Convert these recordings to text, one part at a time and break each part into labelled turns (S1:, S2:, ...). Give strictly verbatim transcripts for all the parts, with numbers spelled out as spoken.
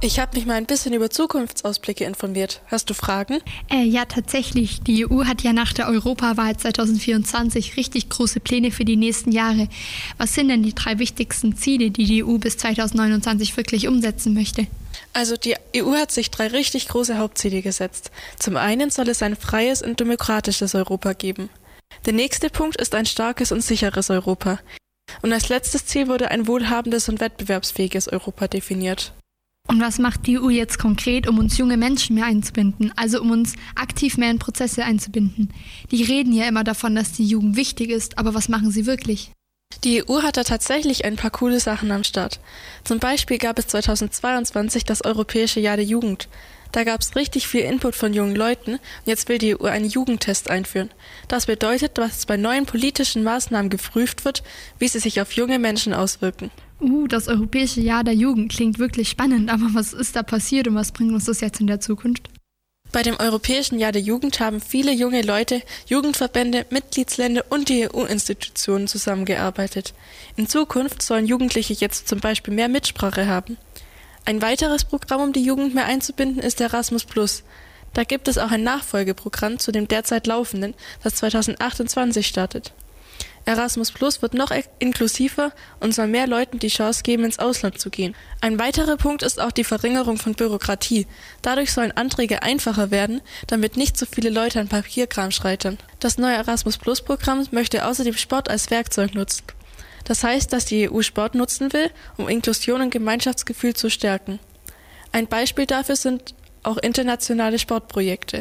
S1: Ich habe mich mal ein bisschen über Zukunftsausblicke informiert. Hast du Fragen?
S2: Äh, ja, tatsächlich. Die E U hat ja nach der Europawahl zwanzig vierundzwanzig richtig große Pläne für die nächsten Jahre. Was sind denn die drei wichtigsten Ziele, die die E U bis zwanzig neunundzwanzig wirklich umsetzen möchte?
S1: Also die E U hat sich drei richtig große Hauptziele gesetzt. Zum einen soll es ein freies und demokratisches Europa geben. Der nächste Punkt ist ein starkes und sicheres Europa. Und als letztes Ziel wurde ein wohlhabendes und wettbewerbsfähiges Europa definiert.
S2: Und was macht die E U jetzt konkret, um uns junge Menschen mehr einzubinden, also um uns aktiv mehr in Prozesse einzubinden? Die reden ja immer davon, dass die Jugend wichtig ist, aber was machen sie wirklich?
S1: Die E U hat da tatsächlich ein paar coole Sachen am Start. Zum Beispiel gab es zweitausendzweiundzwanzig das Europäische Jahr der Jugend. Da gab es richtig viel Input von jungen Leuten und jetzt will die E U einen Jugendtest einführen. Das bedeutet, dass bei neuen politischen Maßnahmen geprüft wird, wie sie sich auf junge Menschen auswirken.
S2: Uh, das Europäische Jahr der Jugend klingt wirklich spannend, aber was ist da passiert und was bringt uns das jetzt in der Zukunft?
S1: Bei dem Europäischen Jahr der Jugend haben viele junge Leute, Jugendverbände, Mitgliedsländer und die E U-Institutionen zusammengearbeitet. In Zukunft sollen Jugendliche jetzt zum Beispiel mehr Mitsprache haben. Ein weiteres Programm, um die Jugend mehr einzubinden, ist Erasmus Plus. Da gibt es auch ein Nachfolgeprogramm zu dem derzeit laufenden, das zweitausendachtundzwanzig startet. Erasmus Plus wird noch inklusiver und soll mehr Leuten die Chance geben, ins Ausland zu gehen. Ein weiterer Punkt ist auch die Verringerung von Bürokratie. Dadurch sollen Anträge einfacher werden, damit nicht so viele Leute an Papierkram scheitern. Das neue Erasmus Plus Programm möchte außerdem Sport als Werkzeug nutzen. Das heißt, dass die E U Sport nutzen will, um Inklusion und Gemeinschaftsgefühl zu stärken. Ein Beispiel dafür sind auch internationale Sportprojekte.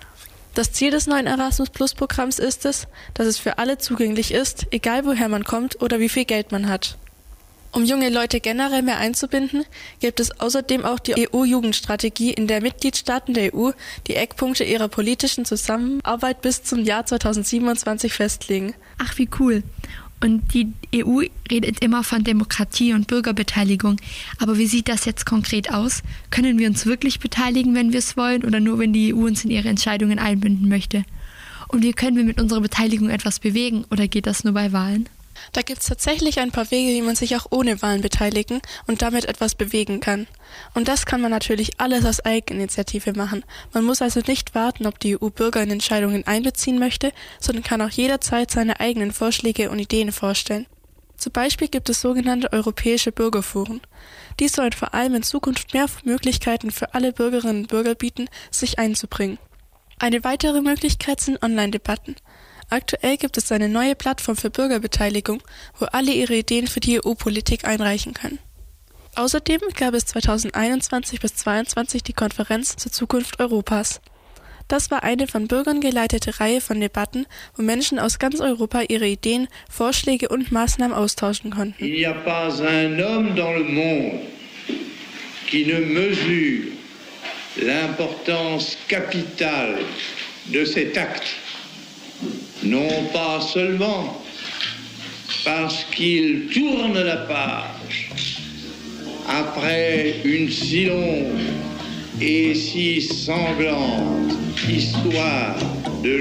S1: Das Ziel des neuen Erasmus Plus Programms ist es, dass es für alle zugänglich ist, egal woher man kommt oder wie viel Geld man hat. Um junge Leute generell mehr einzubinden, gibt es außerdem auch die E U-Jugendstrategie, in der Mitgliedstaaten der E U die Eckpunkte ihrer politischen Zusammenarbeit bis zum Jahr zweitausendsiebenundzwanzig festlegen.
S2: Ach, wie cool. Und die E U redet immer von Demokratie und Bürgerbeteiligung. Aber wie sieht das jetzt konkret aus? Können wir uns wirklich beteiligen, wenn wir es wollen, oder nur, wenn die E U uns in ihre Entscheidungen einbinden möchte? Und wie können wir mit unserer Beteiligung etwas bewegen, oder geht das nur bei Wahlen?
S1: Da gibt es tatsächlich ein paar Wege, wie man sich auch ohne Wahlen beteiligen und damit etwas bewegen kann. Und das kann man natürlich alles aus Eigeninitiative machen. Man muss also nicht warten, ob die E U Bürger in Entscheidungen einbeziehen möchte, sondern kann auch jederzeit seine eigenen Vorschläge und Ideen vorstellen. Zum Beispiel gibt es sogenannte europäische Bürgerforen. Die sollen vor allem in Zukunft mehr Möglichkeiten für alle Bürgerinnen und Bürger bieten, sich einzubringen. Eine weitere Möglichkeit sind Online-Debatten. Aktuell gibt es eine neue Plattform für Bürgerbeteiligung, wo alle ihre Ideen für die E U-Politik einreichen können. Außerdem gab es zweitausendeinundzwanzig bis zweitausendzweiundzwanzig die Konferenz zur Zukunft Europas. Das war eine von Bürgern geleitete Reihe von Debatten, wo Menschen aus ganz Europa ihre Ideen, Vorschläge und Maßnahmen austauschen konnten.
S3: Il n'y a pas un homme dans le monde qui ne mesure l'importance capitale de cet acte. Non pas seulement parce qu'il tourne la page après une si longue et si sanglante histoire de